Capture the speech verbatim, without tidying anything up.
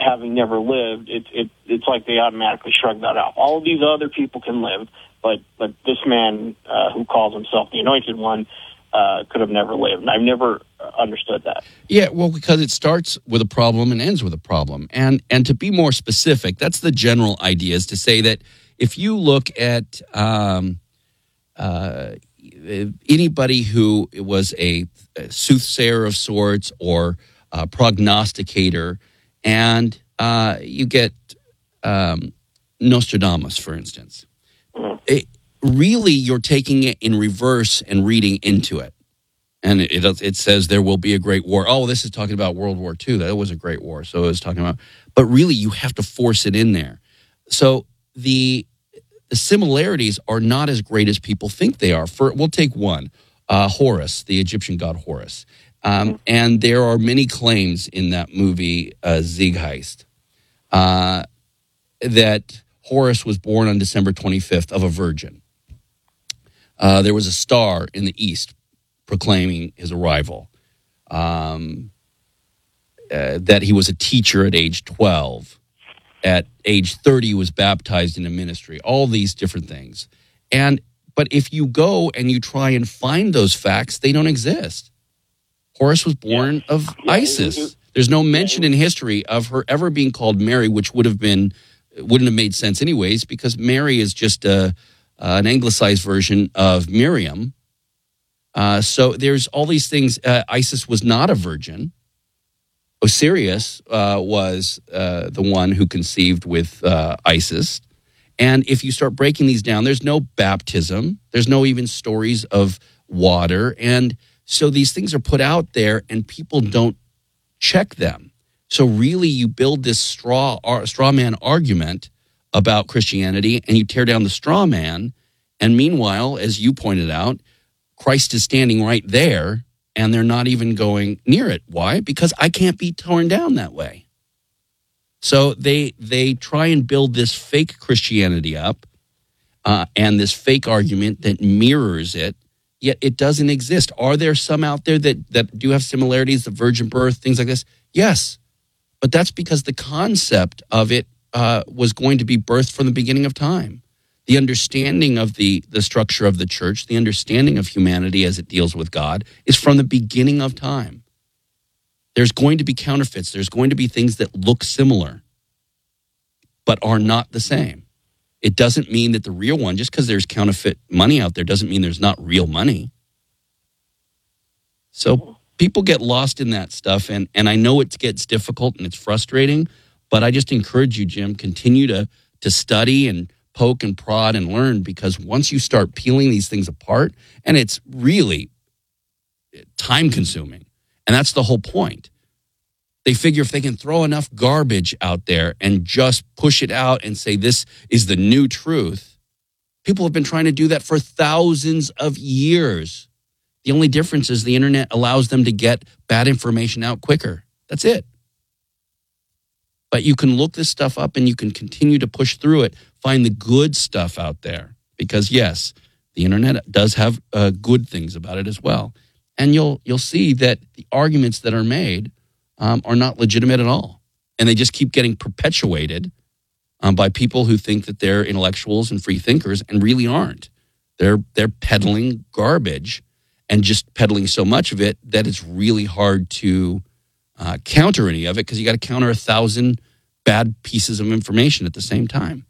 having never lived, it, it, it's like they automatically shrug that off. All of these other people can live, but, but this man uh, who calls himself the Anointed One uh, could have never lived. And I've never understood that. Yeah, well, because it starts with a problem and ends with a problem. And and to be more specific, that's the general idea, is to say that if you look at um, uh, anybody who was a, a soothsayer of sorts or a prognosticator, and uh, you get um, Nostradamus, for instance, it, really you're taking it in reverse and reading into it. And it, it it says there will be a great war. Oh, this is talking about World War Two. That was a great war. So it was talking about, but really you have to force it in there. So the the similarities are not as great as people think they are. For we'll take one, uh, Horus, the Egyptian god Horus, um, and there are many claims in that movie, uh, Zeitgeist, uh, that Horus was born on December twenty-fifth of a virgin. Uh, there was a star in the east proclaiming his arrival, um, uh, that he was a teacher at age twelve. At age thirty, he was baptized into ministry, all these different things. And but if you go and you try and find those facts, they don't exist. Horus was born yeah. of yeah, Isis. Was, There's no mention yeah, was, in history of her ever being called Mary, which would have been, wouldn't have made sense anyways, because Mary is just a, uh, an anglicized version of Miriam. Uh, so there's all these things. Uh, Isis was not a virgin. Osiris uh, was uh, the one who conceived with uh, Isis. And if you start breaking these down, there's no baptism. There's no even stories of water. And so these things are put out there and people don't check them. So really you build this straw, uh, straw man argument about Christianity and you tear down the straw man. And meanwhile, as you pointed out, Christ is standing right there, and they're not even going near it. Why? Because I can't be torn down that way. So they they try and build this fake Christianity up uh, and this fake argument that mirrors it, yet it doesn't exist. Are there some out there that, that do have similarities, the virgin birth, things like this? Yes, but that's because the concept of it uh, was going to be birthed from the beginning of time. The understanding of the, the structure of the church, the understanding of humanity as it deals with God, is from the beginning of time. There's going to be counterfeits. There's going to be things that look similar, but are not the same. It doesn't mean that the real one, just because there's counterfeit money out there, doesn't mean there's not real money. So people get lost in that stuff, and, and I know it gets difficult and it's frustrating, but I just encourage you, Jim, continue to, to study and poke and prod and learn, because once you start peeling these things apart, and it's really time consuming, and that's the whole point. They figure if they can throw enough garbage out there and just push it out and say this is the new truth, people have been trying to do that for thousands of years. The only difference is the internet allows them to get bad information out quicker. That's it. But you can look this stuff up and you can continue to push through it, find the good stuff out there. Because yes, the internet does have uh, good things about it as well. And you'll you'll see that the arguments that are made um, are not legitimate at all. And they just keep getting perpetuated um, by people who think that they're intellectuals and free thinkers and really aren't. They're they're peddling garbage and just peddling so much of it that it's really hard to Uh, counter any of it, because you got to counter a thousand bad pieces of information at the same time.